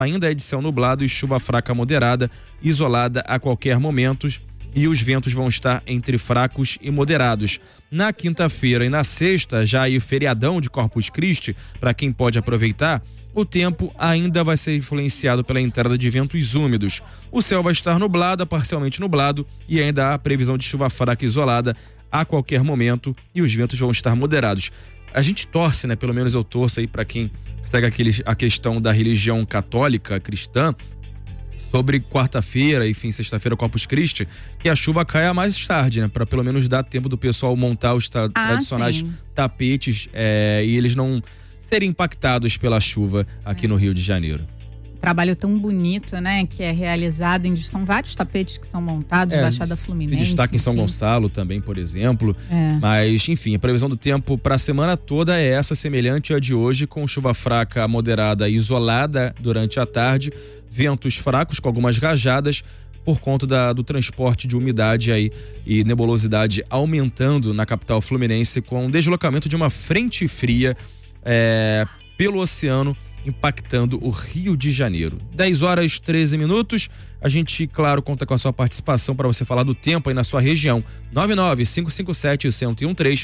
ainda é de céu nublado e chuva fraca moderada, isolada a qualquer momento, e os ventos vão estar entre fracos e moderados. Na quinta-feira e na sexta, já aí o feriadão de Corpus Christi, para quem pode aproveitar, o tempo ainda vai ser influenciado pela entrada de ventos úmidos. O céu vai estar nublado, parcialmente nublado, e ainda há previsão de chuva fraca isolada a qualquer momento, e os ventos vão estar moderados. A gente torce, né? Pelo menos eu torço aí para quem segue a questão da religião católica, cristã, sobre quarta-feira, enfim, sexta-feira, Corpus Christi, que a chuva caia mais tarde, né? Para pelo menos dar tempo do pessoal montar os tradicionais tapetes e eles não serem impactados pela chuva aqui no Rio de Janeiro. Trabalho tão bonito, né? Que é realizado, são vários tapetes que são montados, Baixada Fluminense. Se destaca em São Gonçalo também, por exemplo. Mas, enfim, a previsão do tempo para a semana toda é essa, semelhante à de hoje, com chuva fraca moderada e isolada durante a tarde, ventos fracos com algumas rajadas por conta do transporte de umidade aí e nebulosidade aumentando na capital fluminense, com o deslocamento de uma frente fria pelo oceano, impactando o Rio de Janeiro. 10h13. A gente, claro, conta com a sua participação para você falar do tempo aí na sua região. 99557-1013,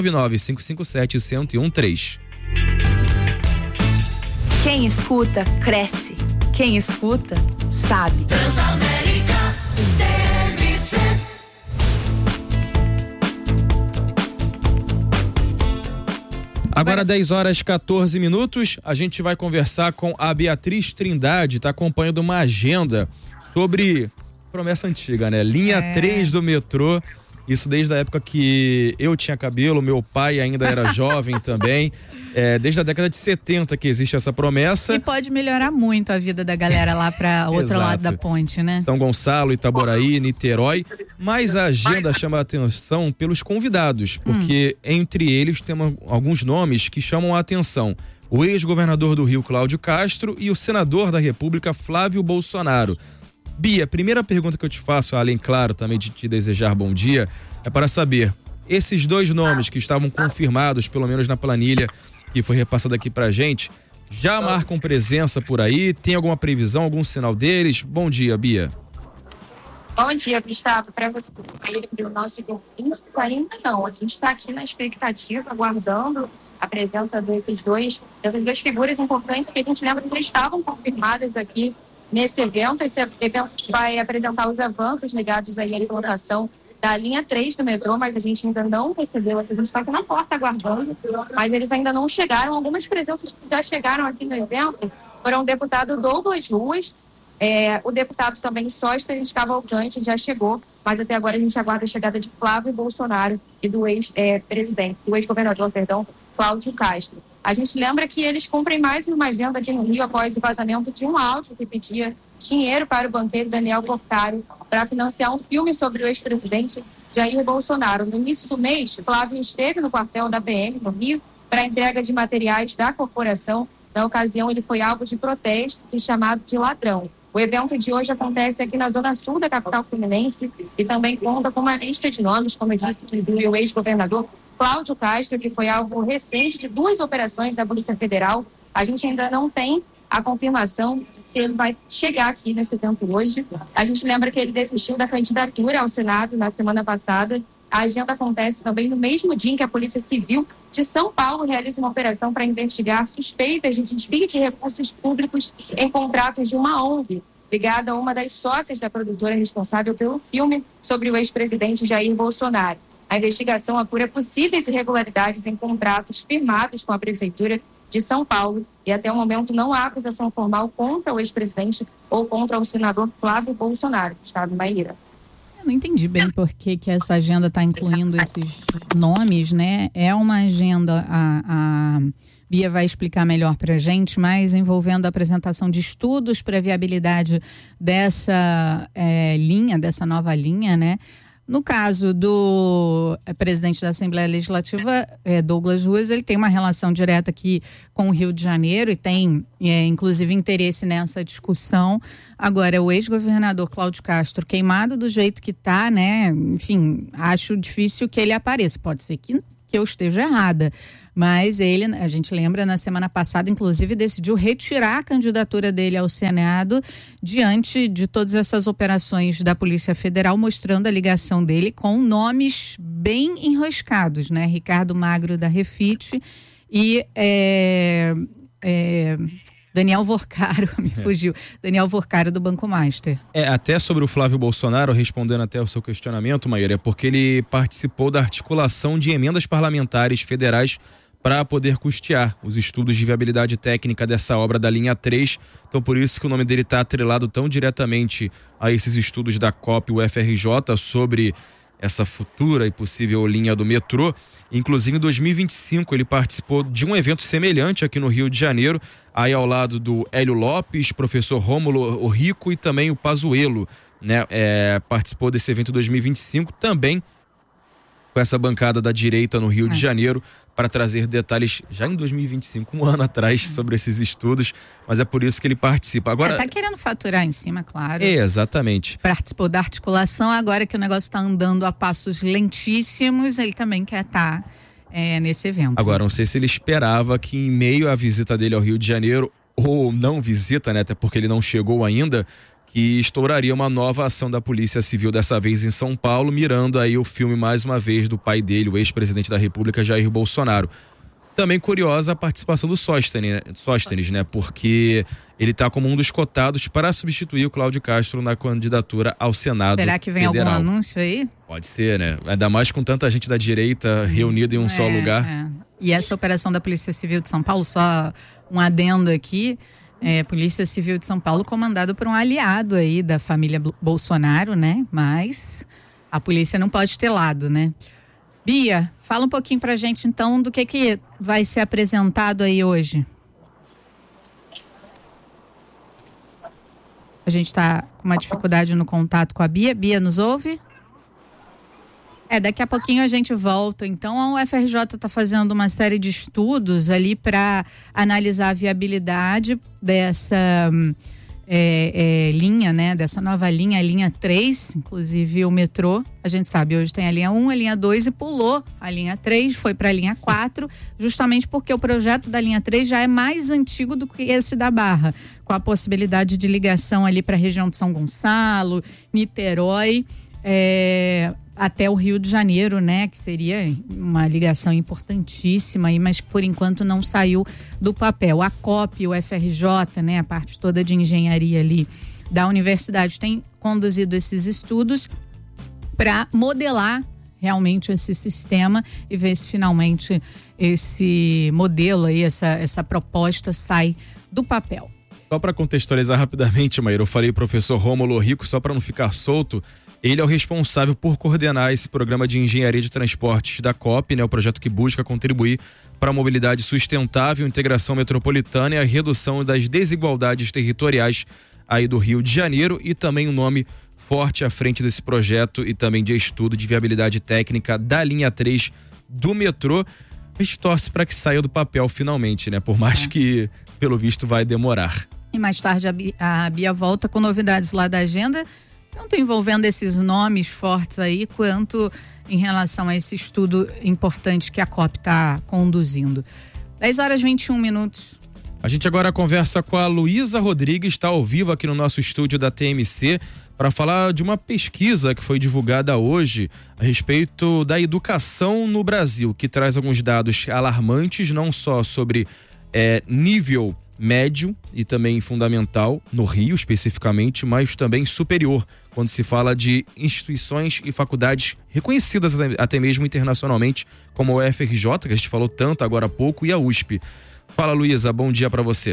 99557-1013. Quem escuta, cresce. Quem escuta, sabe. Transamérica TMC. Agora 10h14, a gente vai conversar com a Beatriz Trindade, está acompanhando uma agenda sobre promessa antiga, né? Linha 3 do metrô, isso desde a época que eu tinha cabelo, meu pai ainda era jovem também, desde a década de 70 que existe essa promessa. E pode melhorar muito a vida da galera lá para outro lado da ponte, né? São Gonçalo, Itaboraí, Niterói, mas a agenda chama a atenção pelos convidados, porque entre eles tem alguns nomes que chamam a atenção. O ex-governador do Rio, Cláudio Castro, e o senador da República, Flávio Bolsonaro. Bia, a primeira pergunta que eu te faço, além, claro, também de te desejar bom dia, é para saber, esses dois nomes que estavam confirmados, pelo menos na planilha que foi repassada aqui pra gente, já marcam presença por aí? Tem alguma previsão, algum sinal deles? Bom dia, Bia. Bom dia, Gustavo. Para você, para o nosso ouvinte, ainda não. A gente está aqui na expectativa, aguardando a presença dessas duas figuras importantes que a gente lembra que já estavam confirmadas aqui nesse evento. Esse evento vai apresentar os avanços ligados aí à implantação da linha 3 do metrô, mas a gente ainda não recebeu, a gente está aqui na porta aguardando, mas eles ainda não chegaram. Algumas presenças que já chegaram aqui no evento foram o deputado Douglas Ruas, o deputado também Sóstenes Cavalcante já chegou, mas até agora a gente aguarda a chegada de Flávio Bolsonaro e do ex-governador, Cláudio Castro. A gente lembra que eles cumprem mais uma agenda aqui no Rio após o vazamento de um áudio que pedia dinheiro para o banqueiro Daniel Porcaro para financiar um filme sobre o ex-presidente Jair Bolsonaro. No início do mês, Flávio esteve no quartel da PM no Rio para a entrega de materiais da corporação. Na ocasião, ele foi alvo de protestos e chamado de ladrão. O evento de hoje acontece aqui na zona sul da capital fluminense e também conta com uma lista de nomes, como eu disse, que inclui o ex-governador Cláudio Castro, que foi alvo recente de 2 operações da Polícia Federal. A gente ainda não tem a confirmação se ele vai chegar aqui nesse evento hoje. A gente lembra que ele desistiu da candidatura ao Senado na semana passada. A agenda acontece também no mesmo dia em que a Polícia Civil de São Paulo realiza uma operação para investigar suspeitas de desvio de recursos públicos em contratos de uma ONG, ligada a uma das sócias da produtora responsável pelo filme sobre o ex-presidente Jair Bolsonaro. A investigação apura possíveis irregularidades em contratos firmados com a Prefeitura de São Paulo e até o momento não há acusação formal contra o ex-presidente ou contra o senador Flávio Bolsonaro, Estado Bahia. Eu não entendi bem por que essa agenda está incluindo esses nomes, né? É uma agenda, a Bia vai explicar melhor para a gente, mas envolvendo a apresentação de estudos para a viabilidade dessa dessa nova linha, né? No caso do presidente da Assembleia Legislativa, Douglas Ruas, ele tem uma relação direta aqui com o Rio de Janeiro e tem, inclusive, interesse nessa discussão. Agora, o ex-governador Cláudio Castro, queimado do jeito que está, né? Enfim, acho difícil que ele apareça. Pode ser que eu esteja errada, Mas ele, a gente lembra, na semana passada, inclusive, decidiu retirar a candidatura dele ao Senado diante de todas essas operações da Polícia Federal, mostrando a ligação dele com nomes bem enroscados, né? Ricardo Magro da Refit e Daniel Vorcaro, fugiu. Daniel Vorcaro do Banco Master. Até sobre o Flávio Bolsonaro, respondendo até o seu questionamento, Maíra, é porque ele participou da articulação de emendas parlamentares federais para poder custear os estudos de viabilidade técnica dessa obra da linha 3. Então, por isso que o nome dele está atrelado tão diretamente a esses estudos da COP e o FRJ sobre essa futura e possível linha do metrô. Inclusive, em 2025, ele participou de um evento semelhante aqui no Rio de Janeiro, aí ao lado do Hélio Lopes, professor Rômulo Rico e também o Pazuello, né? Participou desse evento em 2025, também com essa bancada da direita no Rio de Janeiro, para trazer detalhes já em 2025, um ano atrás, sobre esses estudos, mas é por isso que ele participa. Agora, tá querendo faturar em cima, claro. Exatamente. Participou da articulação, agora que o negócio está andando a passos lentíssimos, ele também quer estar nesse evento. Agora, não sei se ele esperava que em meio à visita dele ao Rio de Janeiro, ou não visita, né, até porque ele não chegou ainda, que estouraria uma nova ação da Polícia Civil, dessa vez em São Paulo, mirando aí o filme, mais uma vez, do pai dele, o ex-presidente da República, Jair Bolsonaro. Também curiosa a participação do Sóstenes, né? Porque ele está como um dos cotados para substituir o Cláudio Castro na candidatura ao Senado. Será que vem federal. algum anúncio aí? Pode ser, né? Ainda mais com tanta gente da direita reunida em um só lugar. E essa operação da Polícia Civil de São Paulo, só um adendo aqui, Polícia Civil de São Paulo comandado por um aliado aí da família Bolsonaro, né? Mas a polícia não pode ter lado, né? Bia, fala um pouquinho pra gente então do que vai ser apresentado aí hoje. A gente tá com uma dificuldade no contato com a Bia. Bia, nos ouve? Daqui a pouquinho a gente volta. Então, a UFRJ está fazendo uma série de estudos ali para analisar a viabilidade dessa linha, né? Dessa nova linha, a linha 3, inclusive o metrô. A gente sabe, hoje tem a linha 1, a linha 2 e pulou a linha 3, foi para a linha 4, justamente porque o projeto da linha 3 já é mais antigo do que esse da Barra, com a possibilidade de ligação ali para a região de São Gonçalo, Niterói, até o Rio de Janeiro, né? Que seria uma ligação importantíssima aí, mas que por enquanto não saiu do papel. A COP, o FRJ, né? A parte toda de engenharia ali da universidade tem conduzido esses estudos para modelar realmente esse sistema e ver se finalmente esse modelo aí, essa proposta sai do papel. Só para contextualizar rapidamente, Maíra, eu falei professor Rômulo Rico, só para não ficar solto. Ele é o responsável por coordenar esse programa de engenharia de transportes da COP, né? O projeto que busca contribuir para a mobilidade sustentável, integração metropolitana e a redução das desigualdades territoriais aí do Rio de Janeiro, e também um nome forte à frente desse projeto e também de estudo de viabilidade técnica da linha 3 do metrô. A gente torce para que saia do papel finalmente, né? Por mais que, pelo visto, vai demorar. E mais tarde a Bia volta com novidades lá da agenda, tanto envolvendo esses nomes fortes aí, quanto em relação a esse estudo importante que a COP está conduzindo. 10h21. A gente agora conversa com a Luísa Rodrigues, está ao vivo aqui no nosso estúdio da TMC, para falar de uma pesquisa que foi divulgada hoje a respeito da educação no Brasil, que traz alguns dados alarmantes, não só sobre nível médio e também fundamental, no Rio especificamente, mas também superior, quando se fala de instituições e faculdades reconhecidas até mesmo internacionalmente, como o FRJ, que a gente falou tanto agora há pouco, e a USP. Fala, Luísa, bom dia para você.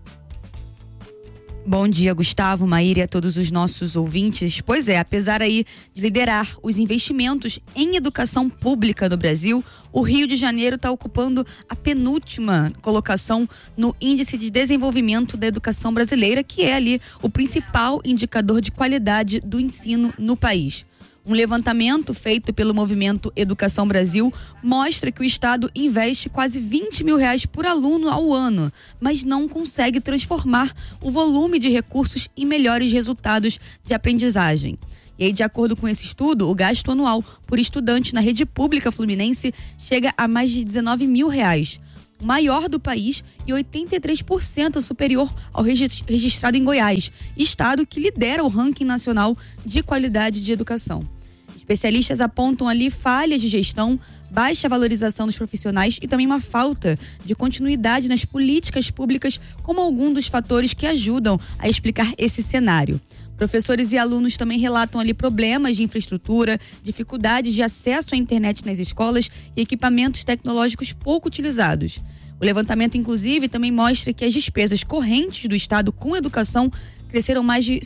Bom dia, Gustavo, Maíra e a todos os nossos ouvintes. Pois é, apesar aí de liderar os investimentos em educação pública no Brasil, o Rio de Janeiro está ocupando a penúltima colocação no Índice de Desenvolvimento da Educação Brasileira, que é ali o principal indicador de qualidade do ensino no país. Um levantamento feito pelo movimento Educação Brasil mostra que o Estado investe quase R$20 mil por aluno ao ano, mas não consegue transformar o volume de recursos em melhores resultados de aprendizagem. E aí, de acordo com esse estudo, o gasto anual por estudante na rede pública fluminense chega a mais de R$19 mil, o maior do país e 83% superior ao registrado em Goiás, estado que lidera o ranking nacional de qualidade de educação. Especialistas apontam ali falhas de gestão, baixa valorização dos profissionais e também uma falta de continuidade nas políticas públicas como algum dos fatores que ajudam a explicar esse cenário. Professores e alunos também relatam ali problemas de infraestrutura, dificuldades de acesso à internet nas escolas e equipamentos tecnológicos pouco utilizados. O levantamento, inclusive, também mostra que as despesas correntes do Estado com educação cresceram mais de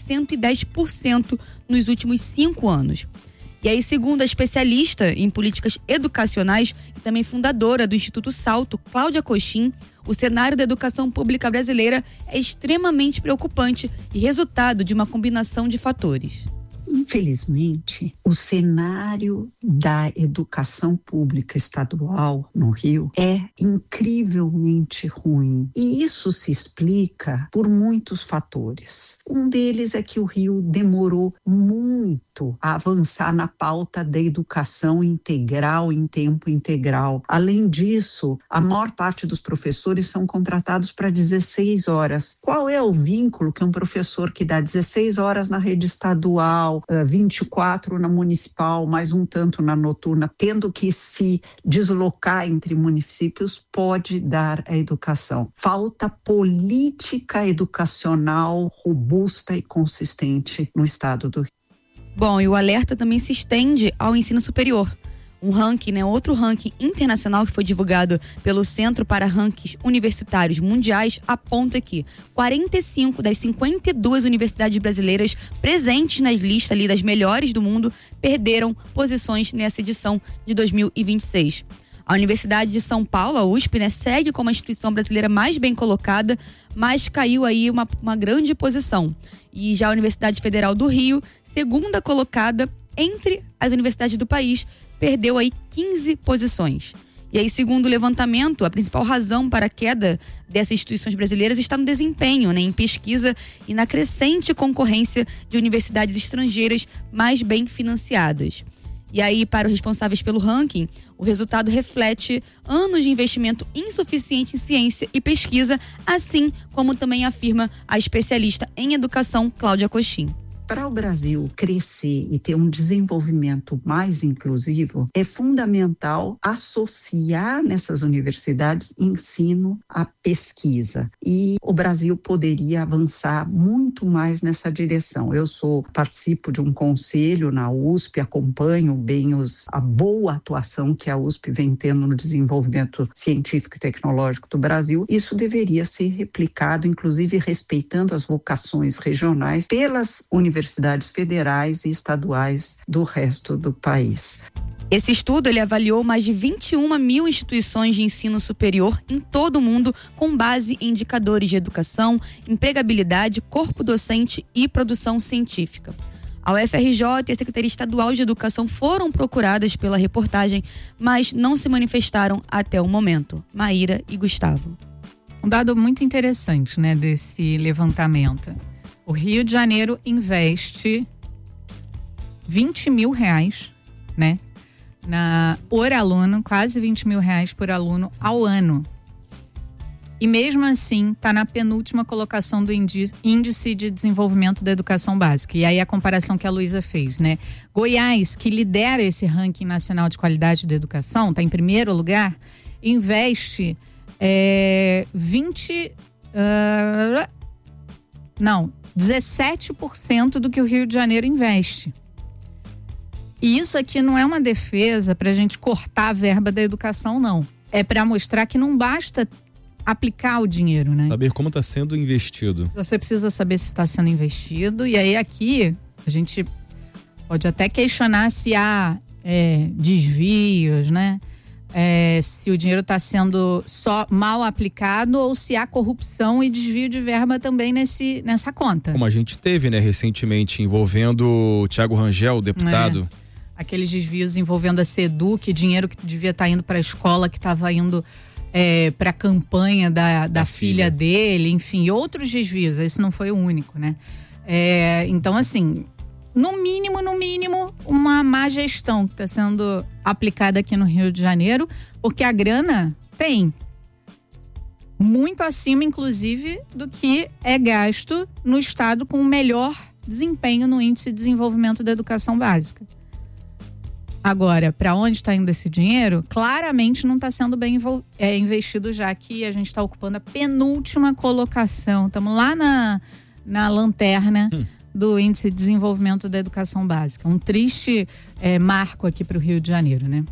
110% nos últimos 5 anos. E aí, segundo a especialista em políticas educacionais e também fundadora do Instituto Salto, Cláudia Cochin, o cenário da educação pública brasileira é extremamente preocupante e resultado de uma combinação de fatores. Infelizmente, o cenário da educação pública estadual no Rio é incrivelmente ruim. E isso se explica por muitos fatores. Um deles é que o Rio demorou muito a avançar na pauta da educação integral em tempo integral. Além disso, a maior parte dos professores são contratados para 16 horas. Qual é o vínculo que um professor que dá 16 horas na rede estadual, 24 na municipal, mais um tanto na noturna, tendo que se deslocar entre municípios, pode dar à educação? Falta política educacional robusta e consistente no estado do Rio. Bom, e o alerta também se estende ao ensino superior. Um ranking, outro ranking internacional que foi divulgado pelo Centro para Rankings Universitários Mundiais aponta que 45 das 52 universidades brasileiras presentes nas listas ali das melhores do mundo perderam posições nessa edição de 2026. A Universidade de São Paulo, a USP, segue como a instituição brasileira mais bem colocada, mas caiu aí uma grande posição. E já a Universidade Federal do Rio, segunda colocada entre as universidades do país, perdeu aí 15 posições. E aí, segundo o levantamento, a principal razão para a queda dessas instituições brasileiras está no desempenho, em pesquisa e na crescente concorrência de universidades estrangeiras mais bem financiadas. E aí, para os responsáveis pelo ranking, o resultado reflete anos de investimento insuficiente em ciência e pesquisa, assim como também afirma a especialista em educação, Cláudia Cochin. Para o Brasil crescer e ter um desenvolvimento mais inclusivo, é fundamental associar nessas universidades ensino à pesquisa. E o Brasil poderia avançar muito mais nessa direção. Eu participo de um conselho na USP, acompanho bem a boa atuação que a USP vem tendo no desenvolvimento científico e tecnológico do Brasil. Isso deveria ser replicado, inclusive respeitando as vocações regionais pelas universidades federais e estaduais do resto do país. Esse estudo ele avaliou mais de 21 mil instituições de ensino superior em todo o mundo, com base em indicadores de educação, empregabilidade, corpo docente e produção científica. A UFRJ e a Secretaria Estadual de Educação foram procuradas pela reportagem, mas não se manifestaram até o momento. Maíra e Gustavo. Um dado muito interessante, desse levantamento. O Rio de Janeiro investe R$20 mil, por aluno, quase R$20 mil por aluno ao ano. E mesmo assim, está na penúltima colocação do Índice de Desenvolvimento da Educação Básica. E aí a comparação que a Luísa fez, Goiás, que lidera esse ranking nacional de qualidade da educação, está em primeiro lugar, investe 17% do que o Rio de Janeiro investe. E isso aqui não é uma defesa para a gente cortar a verba da educação, não. É para mostrar que não basta aplicar o dinheiro, Saber como está sendo investido. Você precisa saber se está sendo investido. E aí aqui a gente pode até questionar se há desvios, se o dinheiro está sendo só mal aplicado ou se há corrupção e desvio de verba também nessa conta. Como a gente teve, recentemente, envolvendo o Thiago Rangel, o deputado. Aqueles desvios envolvendo a SEDUC, dinheiro que devia estar indo para a escola, que estava indo para a campanha da filha dele, enfim, outros desvios. Esse não foi o único, Então, assim, no mínimo, uma má gestão que está sendo aplicada aqui no Rio de Janeiro, porque a grana tem muito acima, inclusive, do que é gasto no estado com o melhor desempenho no Índice de Desenvolvimento da Educação Básica. Agora, para onde está indo esse dinheiro? Claramente não está sendo bem investido, já que a gente está ocupando a penúltima colocação. Estamos lá na lanterna do Índice de Desenvolvimento da Educação Básica. Um triste marco aqui para o Rio de Janeiro, né?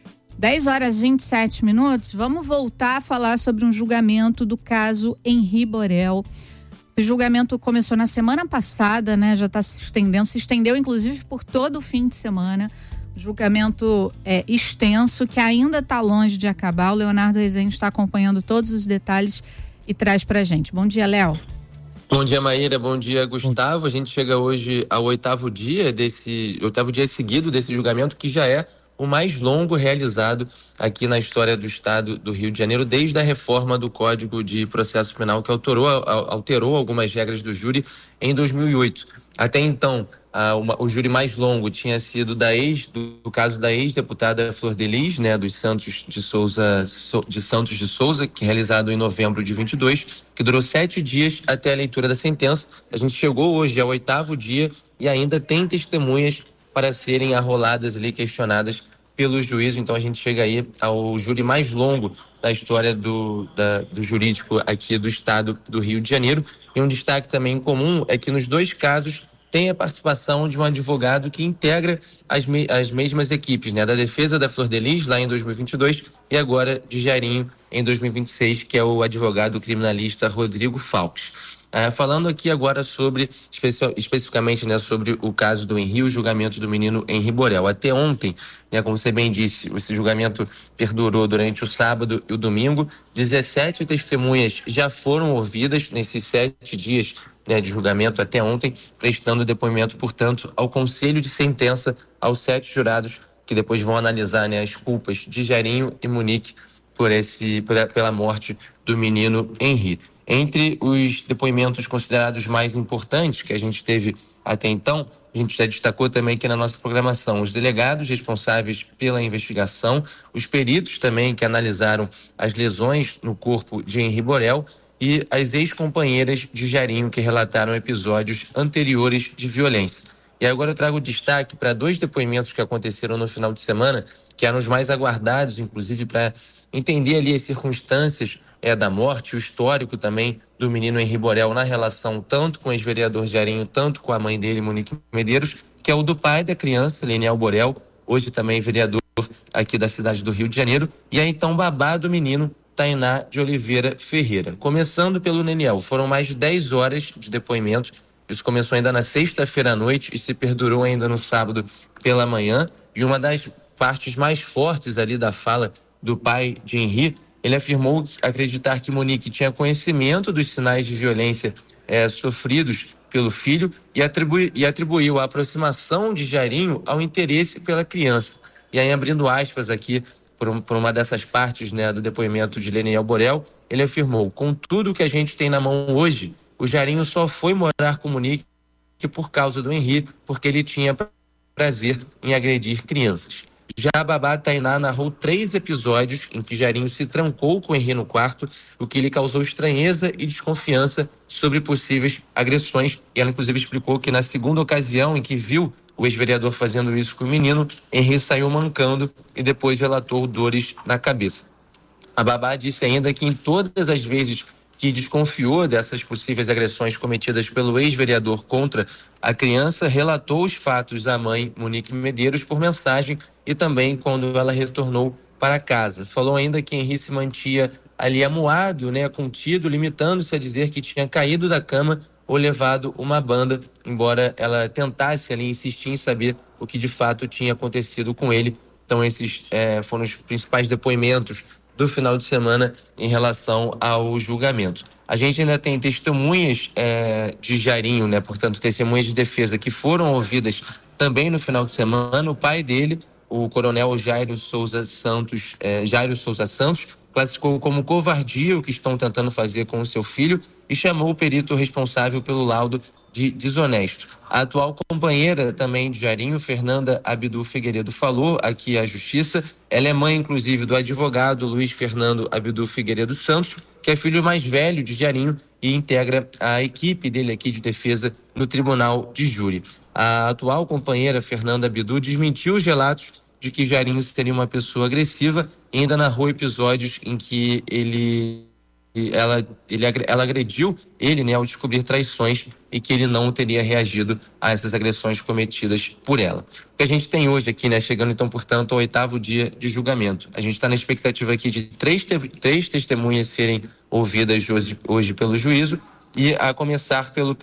10h27, vamos voltar a falar sobre um julgamento do caso Henri Borel. Esse julgamento começou na semana passada, né? Já está se estendeu inclusive por todo o fim de semana. Julgamento extenso, que ainda está longe de acabar. O Leonardo Rezende está acompanhando todos os detalhes e traz pra gente. Bom dia, Léo. Bom dia, Maíra. Bom dia, Gustavo. A gente chega hoje ao oitavo dia seguido desse julgamento, que já é o mais longo realizado aqui na história do estado do Rio de Janeiro, desde a reforma do Código de Processo Penal, que alterou algumas regras do júri em 2008. Até então, o júri mais longo tinha sido do caso da ex-deputada Flor de Lis, né, dos Santos de Souza, que realizado em novembro de 22, que durou 7 dias até a leitura da sentença. A gente chegou hoje ao oitavo dia e ainda tem testemunhas para serem arroladas ali, questionadas pelo juízo. Então a gente chega aí ao júri mais longo da história do jurídico aqui do estado do Rio de Janeiro. E um destaque também comum é que nos dois casos tem a participação de um advogado que integra as mesmas equipes, né? Da defesa da Flor de Lis lá em 2022 e agora de Jairinho em 2026, que é o advogado criminalista Rodrigo Falques. Falando aqui agora especificamente, né, sobre o caso do Henri, o julgamento do menino Henri Borel. Até ontem, né, como você bem disse, esse julgamento perdurou durante o sábado e o domingo. 17 testemunhas já foram ouvidas nesses 7 dias, né, de julgamento até ontem, prestando depoimento, portanto, ao conselho de sentença, aos 7 jurados que depois vão analisar, né, as culpas de Jairinho e Monique pela morte do menino Henri. Entre os depoimentos considerados mais importantes que a gente teve até então, a gente já destacou também aqui na nossa programação os delegados responsáveis pela investigação, os peritos também que analisaram as lesões no corpo de Henri Borel e as ex-companheiras de Jairinho que relataram episódios anteriores de violência. E agora eu trago destaque para 2 depoimentos que aconteceram no final de semana, que eram os mais aguardados, inclusive para entender ali as circunstâncias da morte, o histórico também do menino Henri Borel na relação tanto com o ex-vereador Jairinho, tanto com a mãe dele, Monique Medeiros, que é o do pai da criança, Leniel Borel, hoje também vereador aqui da cidade do Rio de Janeiro, e a então babá do menino, Tainá de Oliveira Ferreira. Começando pelo Leniel, foram mais de 10 horas de depoimento. Isso começou ainda na sexta-feira à noite e se perdurou ainda no sábado pela manhã. E uma das partes mais fortes ali da fala do pai de Henri, ele afirmou acreditar que Monique tinha conhecimento dos sinais de violência sofridos pelo filho e atribuiu a aproximação de Jairinho ao interesse pela criança. E aí, abrindo aspas aqui por uma dessas partes, né, do depoimento de Leniel Borel, ele afirmou: com tudo que a gente tem na mão hoje, o Jairinho só foi morar com Monique por causa do Henri, porque ele tinha prazer em agredir crianças. Já a babá Tainá narrou 3 episódios em que Jairinho se trancou com o Henri no quarto, o que lhe causou estranheza e desconfiança sobre possíveis agressões. E ela inclusive explicou que na segunda ocasião em que viu o ex-vereador fazendo isso com o menino, Henri saiu mancando e depois relatou dores na cabeça. A babá disse ainda que em todas as vezes que desconfiou dessas possíveis agressões cometidas pelo ex-vereador contra a criança, relatou os fatos à mãe, Monique Medeiros, por mensagem e também quando ela retornou para casa. Falou ainda que Henri se mantinha ali amuado, né, contido, limitando-se a dizer que tinha caído da cama ou levado uma banda, embora ela tentasse ali insistir em saber o que de fato tinha acontecido com ele. Então esses foram os principais depoimentos do final de semana em relação ao julgamento. A gente ainda tem testemunhas de Jairinho, né? Portanto, testemunhas de defesa que foram ouvidas também no final de semana. O pai dele, o coronel Jairo Souza Santos, classificou como covardia o que estão tentando fazer com o seu filho e chamou o perito responsável pelo laudo de desonesto. A atual companheira também de Jairinho, Fernanda Abdu Figueiredo, falou aqui à Justiça. Ela é mãe, inclusive, do advogado Luiz Fernando Abdu Figueiredo Santos, que é filho mais velho de Jairinho e integra a equipe dele aqui de defesa no Tribunal de Júri. A atual companheira, Fernanda Abdu, desmentiu os relatos de que Jairinho seria uma pessoa agressiva e ainda narrou episódios em que ela agrediu ele, né, ao descobrir traições, e que ele não teria reagido a essas agressões cometidas por ela. O que a gente tem hoje aqui, né, chegando então, portanto, ao 8º dia de julgamento. A gente está na expectativa aqui de três testemunhas serem ouvidas hoje pelo juízo, e a começar pelo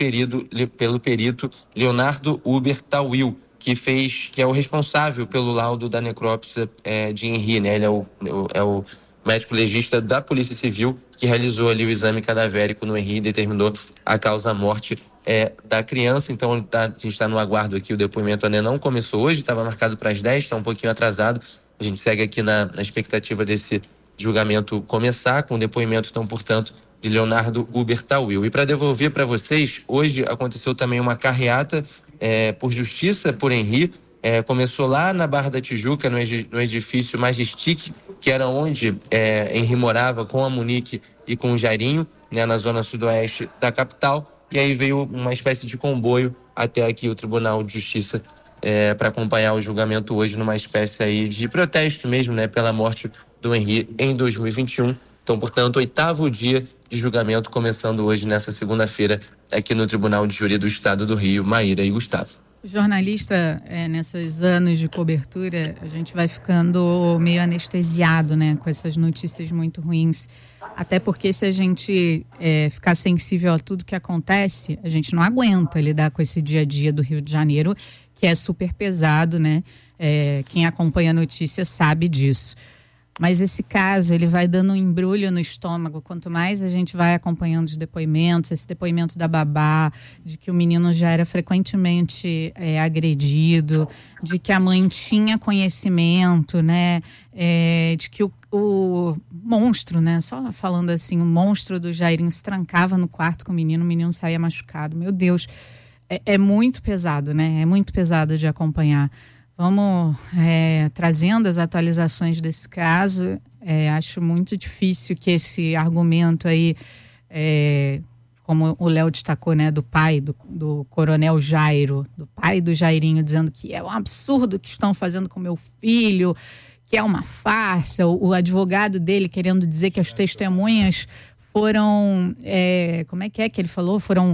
perito Leonardo Huber Tawil, que é o responsável pelo laudo da necrópsia de Henri, né? Ele é o médico legista da Polícia Civil que realizou ali o exame cadavérico no Henri e determinou a causa-morte da criança. Então a gente está no aguardo aqui, o depoimento ainda não começou hoje, estava marcado para as 10, está um pouquinho atrasado. A gente segue aqui na expectativa desse julgamento começar, com o depoimento, então, portanto, de Leonardo Huber Tawil. E para devolver para vocês, hoje aconteceu também uma carreata por justiça por Henri. Começou lá na Barra da Tijuca, no edifício Majestic, que era onde Henri morava com a Monique e com o Jairinho, né, na zona sudoeste da capital. E aí veio uma espécie de comboio até aqui o Tribunal de Justiça para acompanhar o julgamento hoje, numa espécie aí de protesto mesmo, né, pela morte do Henri em 2021. Então, portanto, 8º dia de julgamento começando hoje, nessa segunda-feira, aqui no Tribunal de Júri do Estado do Rio. Maíra e Gustavo. Jornalista, nesses anos de cobertura, a gente vai ficando meio anestesiado, né, com essas notícias muito ruins. Até porque se a gente ficar sensível a tudo que acontece, a gente não aguenta lidar com esse dia a dia do Rio de Janeiro, que é super pesado, né? Quem acompanha a notícia sabe disso. Mas esse caso, ele vai dando um embrulho no estômago. Quanto mais a gente vai acompanhando os depoimentos, esse depoimento da babá, de que o menino já era frequentemente agredido, de que a mãe tinha conhecimento, né? De que o monstro, né? Só falando assim, o monstro do Jairinho se trancava no quarto com o menino saía machucado. Meu Deus, é muito pesado, né? É muito pesado de acompanhar. Vamos trazendo as atualizações desse caso. Acho muito difícil que esse argumento aí, como o Léo destacou, né, do pai do coronel Jairo, do pai do Jairinho, dizendo que é um absurdo o que estão fazendo com meu filho, que é uma farsa. O advogado dele querendo dizer que as testemunhas foram, como é que ele falou? Foram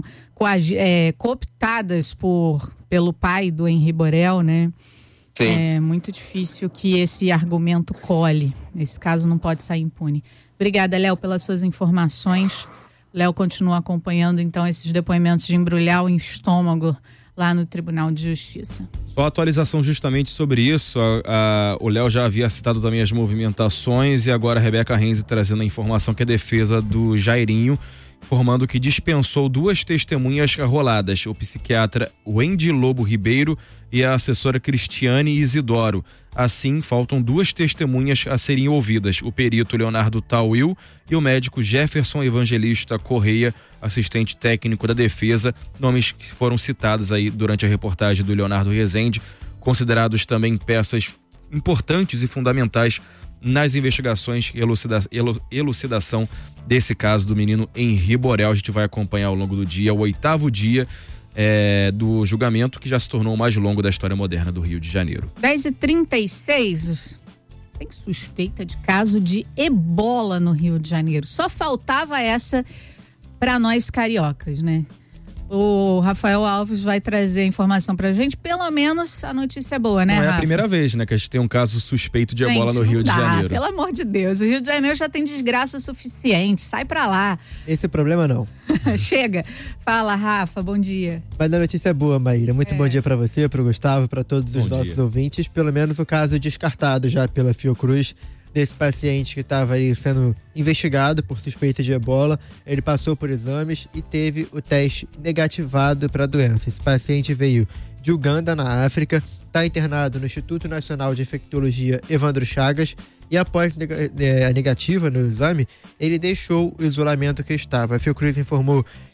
cooptadas pelo pai do Henri Borel, né? Sim. É muito difícil que esse argumento cole. Esse caso não pode sair impune. Obrigada, Léo, pelas suas informações. Léo continua acompanhando, então, esses depoimentos de embrulhar o estômago lá no Tribunal de Justiça. Só atualização justamente sobre isso. O Léo já havia citado também as movimentações, e agora a Rebeca Renzi trazendo a informação que a defesa do Jairinho, informando que dispensou 2 testemunhas arroladas, o psiquiatra Wendy Lobo Ribeiro e a assessora Cristiane Isidoro. Assim, faltam 2 testemunhas a serem ouvidas, o perito Leonardo Tawil e o médico Jefferson Evangelista Correia, assistente técnico da defesa, nomes que foram citados aí durante a reportagem do Leonardo Rezende, considerados também peças importantes e fundamentais nas investigações e elucidação desse caso do menino Henri Borel. A gente vai acompanhar ao longo do dia, o 8º dia do julgamento, que já se tornou o mais longo da história moderna do Rio de Janeiro. 10h36, tem suspeita de caso de ebola no Rio de Janeiro. Só faltava essa para nós cariocas, né? O Rafael Alves vai trazer a informação pra gente. Pelo menos a notícia é boa, né, Não é Rafa? a primeira vez, né, que a gente tem um caso suspeito de ebola no Rio de Janeiro. Pelo amor de Deus, o Rio de Janeiro já tem desgraça suficiente. Sai pra lá. Esse problema não. Chega. Fala, Rafa, bom dia. Mas a notícia é boa, Maíra. Muito bom dia pra você, pro Gustavo, pra todos os nossos ouvintes. Pelo menos o caso descartado já pela Fiocruz, desse paciente que estava aí sendo investigado por suspeita de ebola. Ele passou por exames e teve o teste negativado para a doença. Esse paciente veio de Uganda, na África, está internado no Instituto Nacional de Infectologia Evandro Chagas, e após a negativa no exame, ele deixou o isolamento que estava. A Fiocruz informou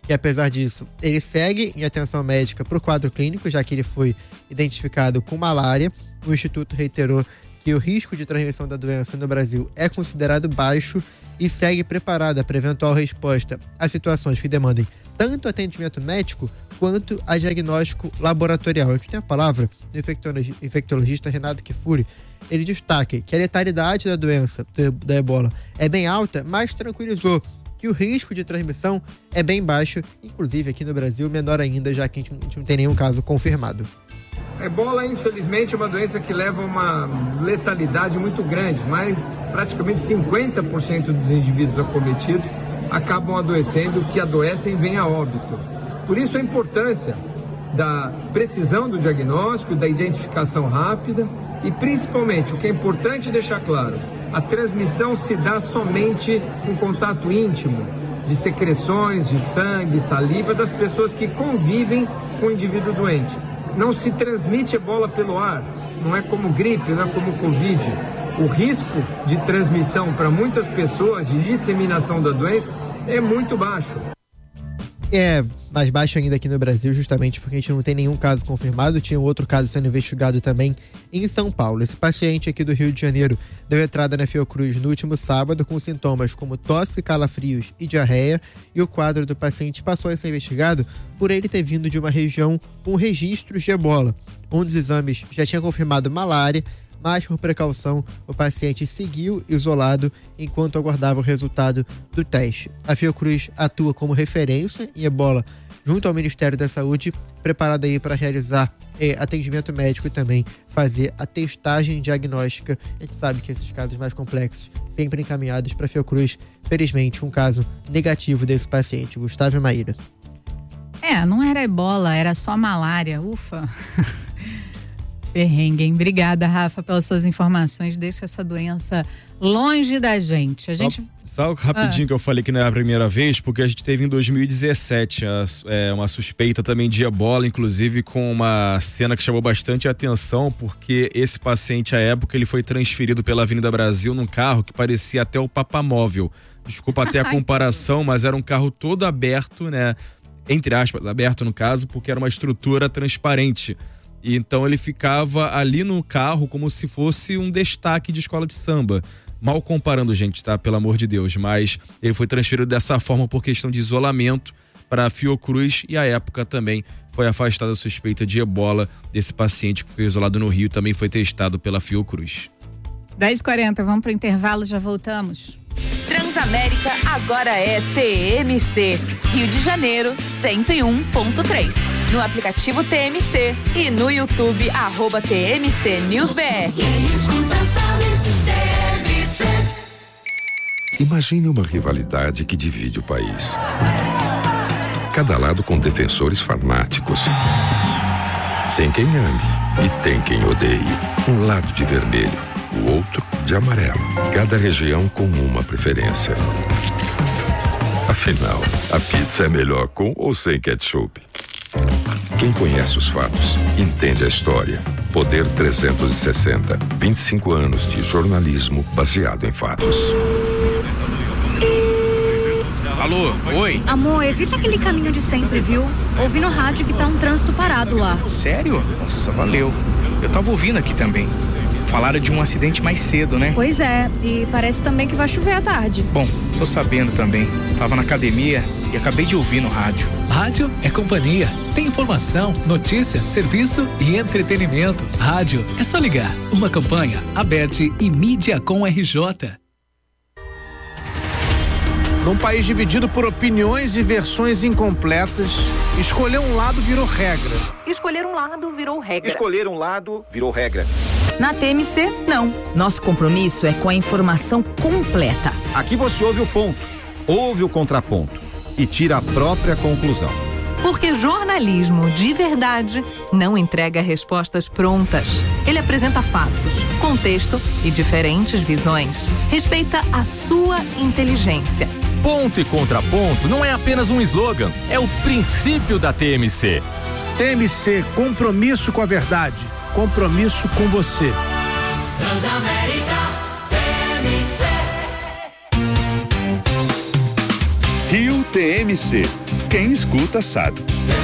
que apesar disso, ele segue em atenção médica para o quadro clínico, já que ele foi identificado com malária. O Instituto reiterou que o risco de transmissão da doença no Brasil é considerado baixo e segue preparada para eventual resposta a situações que demandem tanto atendimento médico quanto a diagnóstico laboratorial. A gente tem a palavra do infectologista Renato Kifuri. Ele destaca que a letalidade da doença da ebola é bem alta, mas tranquilizou que o risco de transmissão é bem baixo, inclusive aqui no Brasil menor ainda, já que a gente não tem nenhum caso confirmado. A ebola, infelizmente, é uma doença que leva a uma letalidade muito grande, mas praticamente 50% dos indivíduos acometidos acabam adoecendo, que adoecem e vêm a óbito. Por isso a importância da precisão do diagnóstico, da identificação rápida e principalmente, o que é importante deixar claro, a transmissão se dá somente com contato íntimo de secreções, de sangue, saliva das pessoas que convivem com o indivíduo doente. Não se transmite ebola pelo ar, não é como gripe, não é como Covid. O risco de transmissão para muitas pessoas, de disseminação da doença, é muito baixo. É mais baixo ainda aqui no Brasil, justamente porque a gente não tem nenhum caso confirmado. Tinha outro caso sendo investigado também em São Paulo. Esse paciente aqui do Rio de Janeiro deu entrada na Fiocruz no último sábado com sintomas como tosse, calafrios e diarreia, e o quadro do paciente passou a ser investigado por ele ter vindo de uma região com registros de ebola. Um dos exames já tinha confirmado malária, mas por precaução o paciente seguiu isolado enquanto aguardava o resultado do teste. A Fiocruz atua como referência em ebola junto ao Ministério da Saúde, preparada aí para realizar atendimento médico e também fazer a testagem diagnóstica. A gente sabe que esses casos mais complexos sempre encaminhados para a Fiocruz. Felizmente, um caso negativo desse paciente. Gustavo e Maíra. Não era ebola, era só malária. Ufa! Perrengue, hein? Obrigada, Rafa, pelas suas informações. Deixa essa doença longe da gente. Só rapidinho que eu falei que não é a primeira vez, porque a gente teve em 2017 uma suspeita também de ebola, inclusive com uma cena que chamou bastante atenção, porque esse paciente, à época, ele foi transferido pela Avenida Brasil num carro que parecia até o Papamóvel. Desculpa até a comparação, mas era um carro todo aberto, né? Entre aspas, aberto no caso, porque era uma estrutura transparente. E então ele ficava ali no carro como se fosse um destaque de escola de samba. Mal comparando, gente, tá? Pelo amor de Deus. Mas ele foi transferido dessa forma por questão de isolamento para a Fiocruz, e à época também foi afastada a suspeita de ebola desse paciente que foi isolado no Rio, também foi testado pela Fiocruz. 10h40, vamos para o intervalo, já voltamos. Transamérica agora é TMC, Rio de Janeiro 101.3. No aplicativo TMC e no YouTube @TMC News BR. Imagine uma rivalidade que divide o país. Cada lado com defensores fanáticos. Tem quem ame e tem quem odeie. Um lado de vermelho, o outro de amarelo. Cada região com uma preferência. Afinal, a pizza é melhor com ou sem ketchup? Quem conhece os fatos, entende a história. Poder 360, 25 anos de jornalismo baseado em fatos. Alô, oi? Amor, evita aquele caminho de sempre, viu? Ouvi no rádio que tá um trânsito parado lá. Sério? Nossa, valeu. Eu tava ouvindo aqui também. Falaram de um acidente mais cedo, né? Pois é, e parece também que vai chover à tarde. Bom, tô sabendo também. Tava na academia e acabei de ouvir no rádio. Rádio é companhia. Tem informação, notícia, serviço e entretenimento. Rádio é só ligar. Uma campanha, Aberte e Mídia com RJ. Num país dividido por opiniões e versões incompletas, escolher um lado virou regra. Escolher um lado virou regra. Escolher um lado virou regra. Na TMC, não. Nosso compromisso é com a informação completa. Aqui você ouve o ponto, ouve o contraponto e tira a própria conclusão. Porque jornalismo de verdade não entrega respostas prontas. Ele apresenta fatos, contexto e diferentes visões. Respeita a sua inteligência. Ponto e contraponto não é apenas um slogan, é o princípio da TMC. TMC, compromisso com a verdade, compromisso com você. Transamérica, TMC. Rio TMC. Quem escuta sabe.